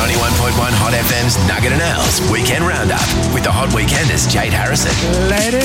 91.1 Hot FM's Nugget and Owls Weekend Roundup with the Hot Weekenders Jade Harrison. Lady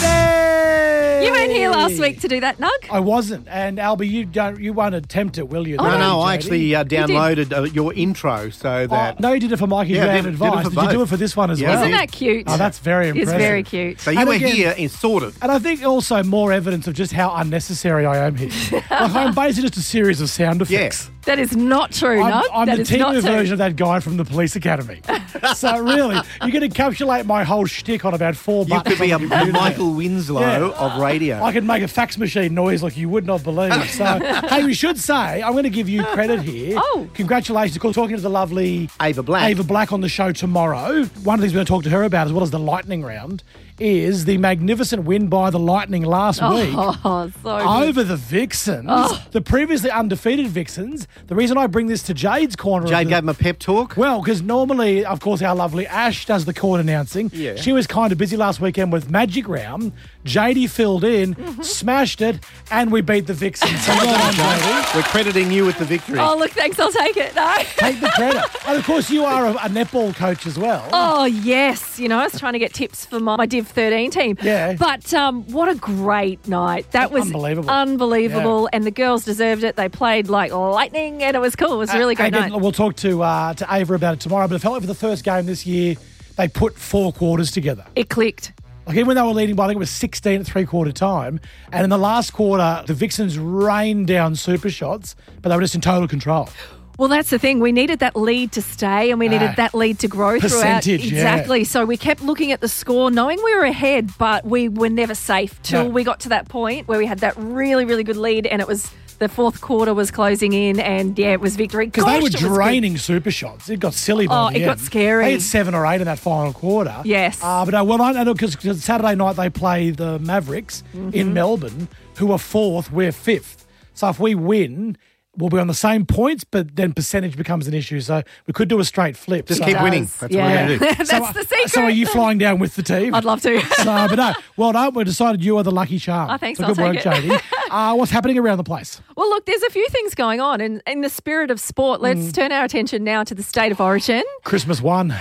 Jade! You weren't here last week to do that, Nug. I wasn't. And Albie, you won't attempt it, will you? No, I actually Jade? downloaded your intro so that... No, you did it for Mikey's Yeah, round did it advice. for Did you both. do it for this one as Yeah. well? Isn't that cute? Oh, that's very impressive. It's very cute. So you And were again- here in sort of... And I think also more evidence of just how unnecessary I am here. Like I'm basically just a series of sound effects. Yes. That is not true, Nug. I'm That the is not Timu true. version of that guy from the police academy. So really, you're going to encapsulate my whole shtick on about 4 You buttons. could be a on the computer. Michael Winslow Yeah. of radio. I can make a fax machine noise like you would not believe. So, hey, we should say, I'm going to give you credit here. Oh. Congratulations. Of course, talking to the lovely Ava Black. Ava Black on the show tomorrow. One of the things we're going to talk to her about, as well as the lightning round, is the magnificent win by the Lightning last week Oh, so good. over the Vixens, the previously undefeated Vixens. The reason I bring this to Jade's corner Jade of gave him a pep talk. well, because normally, of course, our lovely Ash does the court announcing. Yeah. She was kind of busy last weekend with Magic Round. Jadey filled in, smashed it, and we beat the Vixens. So well done, Jadey. We're crediting you with the victory. Oh, look, thanks. I'll take it. No. Take the credit. And of course, you are a netball coach as well. Oh, yes. You know, I was trying to get tips for my Div 13 team. Yeah. But what a great night. That was Unbelievable. unbelievable. And the girls deserved it. They played like lightning and it was cool. It was a really great Again, night. we'll talk to Ava about it tomorrow, but it felt like for the first game this year, they put 4 quarters together. It clicked. Like even when they were leading by, I think it was 16 at three-quarter time, and in the last quarter, the Vixens rained down super shots, but they were just in total control. Well, that's the thing. We needed that lead to stay and we needed that lead to grow throughout. Percentage, yeah. Exactly. So we kept looking at the score, knowing we were ahead, but we were never safe till No. we got to that point where we had that really, really good lead and it was the fourth quarter was closing in and, yeah, it was victory. Because they Gosh, were it was good. draining super shots. It got silly by Oh, the it end. got scary. They had 7 or 8 in that final quarter. Yes. But I know because Saturday night they play the Mavericks Mm-hmm. in Melbourne, who are 4th, we're 5th. So if we win, we'll be on the same points, but then percentage becomes an issue. So we could do a straight flip. Just So- keep winning. Does. That's Yeah. what we're going to do. That's the secret. So are you flying down with the team? I'd love to. So, but no, well done. We decided you are the lucky charm. Oh, thanks, So I'll good work, take it. Jadey. What's happening around the place? Well, look, there's a few things going on. And in the spirit of sport, let's turn our attention now to the state of origin. Christmas 1.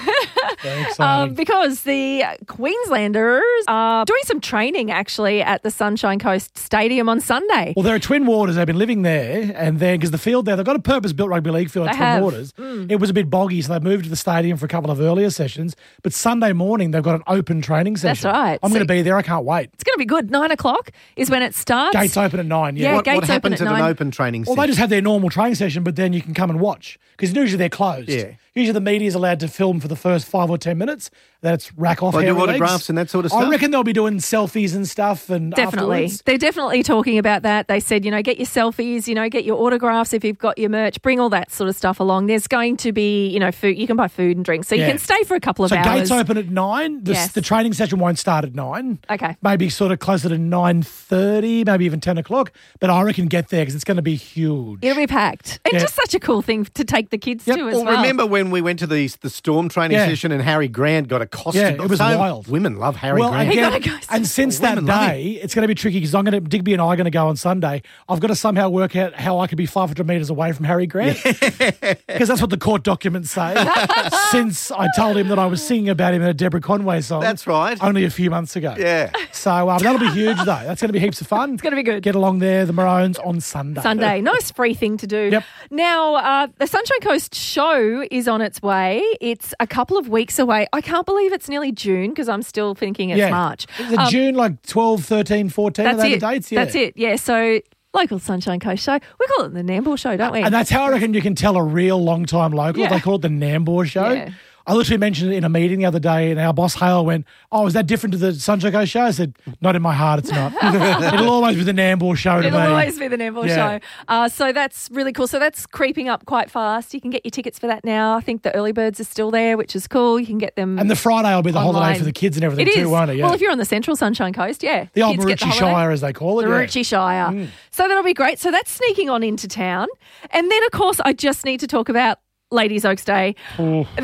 Very exciting. Because the Queenslanders are doing some training actually at the Sunshine Coast Stadium on Sunday. Well, there are Twin Waters. They've been living there, and then because the field there, they've got a purpose-built rugby league field at They Twin have. Waters. It was a bit boggy, so they moved to the stadium for a couple of earlier sessions. But Sunday morning, they've got an open training That's session. right. I'm So- going to be there. I can't wait. It's going to be good. 9 o'clock is when it starts. Gates open at 9. Yeah. Yeah, What gates happens open at at an 9. open training Well, they session? just have their normal training session, but then you can come and watch because usually they're closed. Yeah. Usually the media is allowed to film for the first 5 or 10 minutes. Then it's rack off. They do hairy legs. autographs and that sort of I stuff? reckon they'll be doing selfies and stuff. And Definitely. afterwards. They're definitely talking about that. They said, get your selfies, get your autographs if you've got your merch, bring all that sort of stuff along. There's going to be, food. You can buy food and drinks. So you Yeah. can stay for a couple of So hours. gates open at 9. Yes. The training session won't start at 9. Okay. Maybe sort of closer to 9:30, maybe even 10 o'clock. But I reckon get there because it's going to be huge. It'll be packed. And Yeah. just such a cool thing to take the kids Yep. to as Well, well. remember when we went to the Storm training Yeah. session and Harry Grant got a costume? Yeah, it was wild. Women love Harry Well, Grant. again, gotta go see- and since that women love day, it's going to be tricky because Digby and I are going to go on Sunday. I've got to somehow work out how I could be 500 metres away from Harry Grant because that's what the court documents say. Since I told him that I was singing about him in a Deborah Conway song. That's right. Only a few months ago. Yeah. So that'll be huge, though. That's going to be heaps of fun. It's gonna be good. Get along there, the Maroons, on Sunday. Sunday. Nice free thing to do. Yep. Now, the Sunshine Coast show is on its way. It's a couple of weeks away. I can't believe it's nearly June because I'm still thinking it's March. Is it June, like 12, 13, 14? That's are they it. the dates? Yeah. That's it. Yeah. So local Sunshine Coast show. We call it the Nambour show, don't we? And that's how I reckon you can tell a real long-time local. Yeah. They call it the Nambour show. Yeah. I literally mentioned it in a meeting the other day, and our boss Hale went, "Oh, is that different to the Sunshine Coast show?" I said, "Not in my heart, it's not. It'll always be the Nambour show to It'll me." always be the Nambour Yeah. show. So that's really cool. So that's creeping up quite fast. You can get your tickets for that now. I think the early birds are still there, which is cool. You can get them. And the Friday will be the holiday online. for the kids and everything It too, is. won't it? Yeah. Well, if you're on the Central Sunshine Coast, yeah. the old kids get the Maroochy holiday. Shire, as they call it. The yeah. Maroochy Shire. So that'll be great. So that's sneaking on into town. And then, of course, I just need to talk about Ladies Oaks Day.